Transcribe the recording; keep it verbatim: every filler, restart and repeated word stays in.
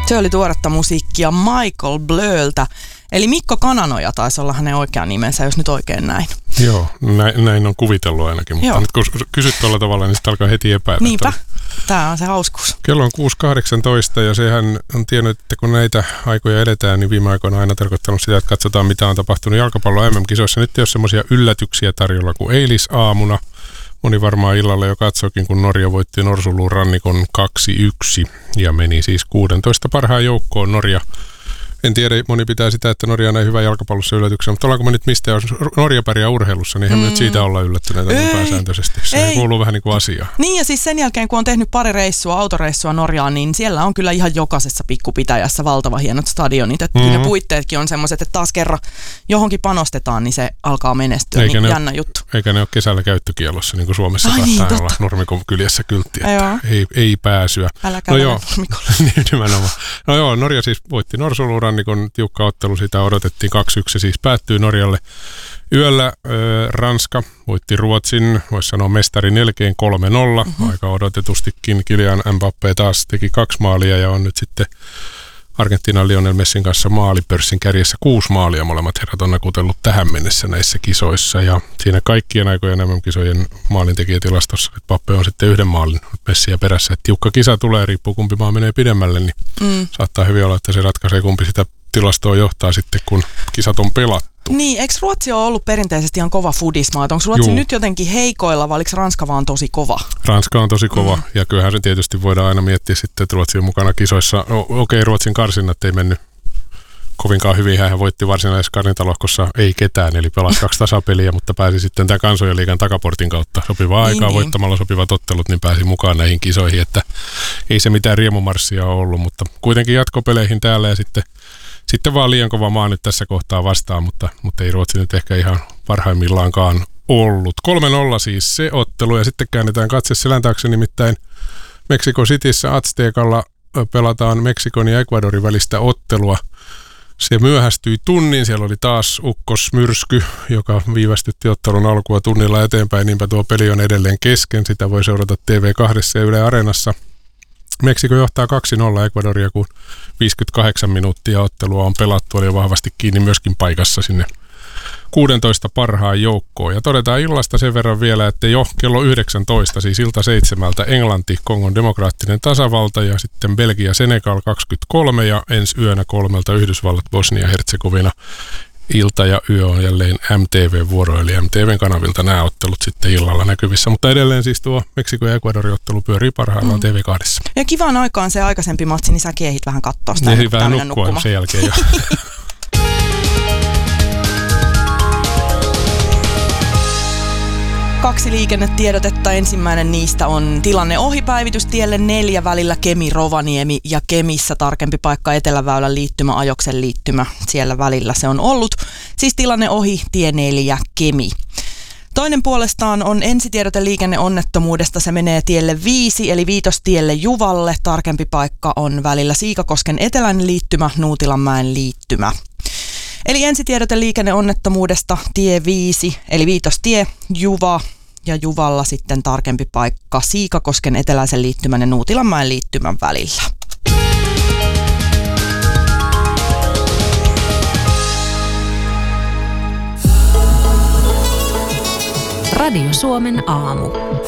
Se oli tuoretta musiikkia Michael Blöltä. Eli Mikko Kananoja taisi olla hänen oikea nimensä, jos nyt oikein näin. Joo, näin, näin on kuvitellut ainakin, mutta Joo. nyt kun kysyt tuolla tavalla, niin sitä alkaa heti epäillä. Niinpä, tämä on se hauskuus. Kello on kuusi kahdeksantoista ja sehän on tiennyt, että kun näitä aikoja edetään, niin viime aikoina on aina tarkoittanut sitä, että katsotaan mitä on tapahtunut jalkapallon M M-kisoissa. Nyt ei ole semmoisia yllätyksiä tarjolla kuin eilisaamuna. Moni varmaan illalla jo katsoikin, kun Norja voitti Norsuluun rannikon kaksi yksi ja meni siis kuusitoista parhaan joukkoon Norja. En tiedä, moni pitää sitä, että Norja on näin hyvä jalkapallossa yllätyksenä, mutta ollaanko me nyt mistä, jos Norja pärjää urheilussa, niin eihän mm. me nyt siitä olla yllättyneitä ei, pääsääntöisesti. Se ei. kuuluu vähän niin kuin asiaan. Niin ja siis sen jälkeen, kun on tehnyt pari reissua, autoreissua Norjaan, niin siellä on kyllä ihan jokaisessa pikkupitäjässä valtava hienot stadionit. Että mm-hmm. ne puitteetkin on semmoiset, että taas kerran johonkin panostetaan, niin se alkaa menestyä. Eikä niin jännä ole, juttu. Eikä ne ole kesällä käyttökielossa, niin kuin Suomessa Ai saattaa niin, olla Nurmikon kyljessä kyltti, että ei, ei pääsyä. Älä käydä no Nurmikolle. Nimenomaan. No joo, Norja siis voitti Norsuluun rannikon tiukka ottelu, sitä odotettiin kaksi yksi, siis päättyi Norjalle yöllä. Äh, Ranska voitti Ruotsin, voisi sanoa mestarin jälkeen kolme nolla, mm-hmm. aika odotetustikin. Kylian Mbappé taas teki kaksi maalia ja on nyt sitten Argentiinan Lionel Messin kanssa maalipörssin kärjessä kuusi maalia. Molemmat herrat on nakutellut tähän mennessä näissä kisoissa ja siinä kaikkien aikojen M M-kisojen maalintekijätilastossa Mbappé on sitten yhden maalin Messiä perässä. Et tiukka kisa tulee, riippuu kumpi maa menee pidemmälle, niin mm. saattaa hyvin olla, että se ratkaisee kumpi sitä tilastoa johtaa sitten, kun kisat on pelattu. Niin, eikö Ruotsi ole ollut perinteisesti ihan kova foodismaa? Onko Ruotsi Juu. nyt jotenkin heikoilla vai oliko Ranska vaan tosi kova? Ranska on tosi kova mm. ja kyllähän se tietysti voidaan aina miettiä sitten, että Ruotsi on mukana kisoissa. No, okei, okay, Ruotsin karsinnat ei mennyt kovinkaan hyvin. Hän voitti varsinaisessa karsintalohkossa ei ketään, eli pelasi kaksi tasapeliä, mutta pääsi sitten tämän Kansojen liigan takaportin kautta sopivaa aikaa niin, voittamalla sopivat ottelut, niin pääsi mukaan näihin kisoihin, että ei se mitään riemumarssia ole ollut, mutta kuitenkin jatkopeleihin täällä ja sitten Sitten vaan liian kova maa nyt tässä kohtaa vastaan, mutta, mutta ei Ruotsi nyt ehkä ihan parhaimmillaankaan ollut. kolme nolla siis se ottelu ja sitten käännetään katse selän taakse, nimittäin Mexico Cityssä Aztecalla pelataan Meksikon ja Ecuadorin välistä ottelua. Se myöhästyi tunnin, siellä oli taas ukkosmyrsky, joka viivästytti ottelun alkua tunnilla eteenpäin, niinpä tuo peli on edelleen kesken, sitä voi seurata T V kaksi ja Yle Areenassa. Meksiko johtaa kaksi nolla Ecuadoria, kun viisikymmentäkahdeksan minuuttia ottelua on pelattu, oli vahvasti kiinni myöskin paikassa sinne kuusitoista parhaan joukkoon. Ja todetaan illasta sen verran vielä, että jo kello yhdeksäntoista, siis ilta seitsemältä, Englanti, Kongon demokraattinen tasavalta ja sitten Belgia, Senegal kaksikymmentäkolme ja ensi yönä kolmelta Yhdysvallat, Bosnia, Herzegovina. Ilta ja yö on jälleen M T V-vuoro, eli M T V:n kanavilta nämä ottelut sitten illalla näkyvissä. Mutta edelleen siis tuo Meksiko ja Ecuadorin ottelu pyörii parhaillaan mm. T V kaksi. Ja kivaan aikaan se aikaisempi matsi, niin sä kiehit vähän katsoa sitä. Niin, vähän nukkua nukkuma. Sen jälkeen jo. Kaksi liikennetiedotetta. Ensimmäinen niistä on tilanne ohipäivitys tielle neljä välillä Kemi-Rovaniemi ja Kemissä tarkempi paikka Eteläväylän liittymä, Ajoksen liittymä. Siellä välillä se on ollut. Siis tilanne ohi tie neljä Kemi. Toinen puolestaan on ensitiedote liikenneonnettomuudesta. Se menee tielle viisi eli Viitostielle Juvalle. Tarkempi paikka on välillä Siikakosken eteläinen liittymä, Nuutilanmäen liittymä. Eli ensitiedote liikenneonnettomuudesta tie viisi, eli Viitostie, Juva ja Juvalla sitten tarkempi paikka Siikakosken eteläisen liittymän ja Nuutilanmäen liittymän välillä. Radio Suomen aamu.